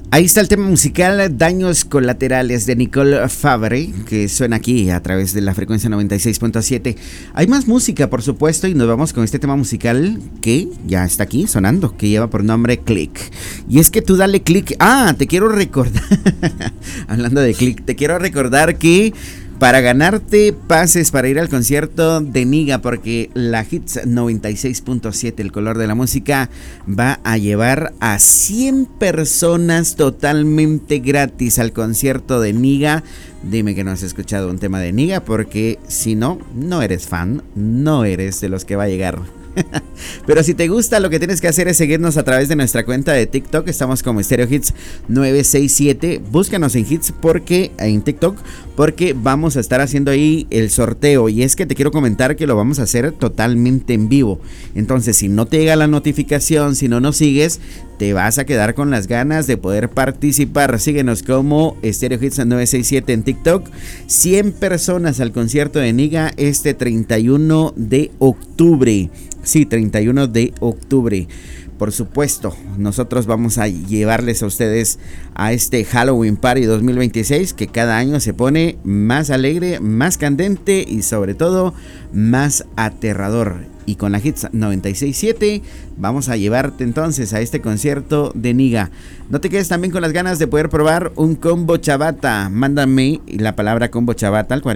Ahí está el tema musical Daños Colaterales de Nicole Favre, que suena aquí a través de la frecuencia 96.7. Hay más música, por supuesto, y nos vamos con este tema musical que ya está aquí sonando, que lleva por nombre Click. Y es que tú dale click. Te quiero recordar, hablando de click, te quiero recordar que para ganarte pases para ir al concierto de Niga, porque la Hits 96.7, el color de la música, va a llevar a 100 personas totalmente gratis al concierto de Niga. Dime que no has escuchado un tema de Niga, porque si no, no eres fan, no eres de los que va a llegar. Pero si te gusta, lo que tienes que hacer es seguirnos a través de nuestra cuenta de TikTok. Estamos como Stereo Hits 967. Búscanos en Hits en TikTok, porque vamos a estar haciendo ahí el sorteo. Y es que te quiero comentar que lo vamos a hacer totalmente en vivo. Entonces, si no te llega la notificación, si no nos sigues, te vas a quedar con las ganas de poder participar. Síguenos como Stereo Hits 967 en TikTok. 100 personas al concierto de Niga este 31 de octubre. Sí, 31 de octubre. Por supuesto, nosotros vamos a llevarles a ustedes a este Halloween Party 2026, que cada año se pone más alegre, más candente y sobre todo más aterrador. Y con la Hits 96.7 vamos a llevarte entonces a este concierto de Niga. No te quedes también con las ganas de poder probar un combo chabata. Mándame la palabra combo chabata al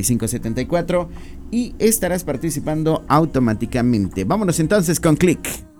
4096-8574 y estarás participando automáticamente. Vámonos entonces con Click.